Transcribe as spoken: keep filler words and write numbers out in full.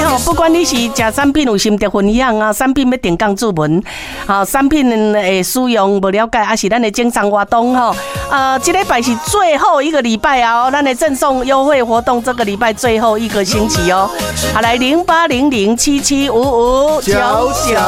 哦，不管你是食产品有心得分享啊，产品要定岗注文，好，产品的使用不了解，还是咱的经商活动吼，呃，这礼拜是最后一个礼拜啊，咱的赠送优惠活动，这个礼拜最后一个星期哦，好来零八零零七七五五九九。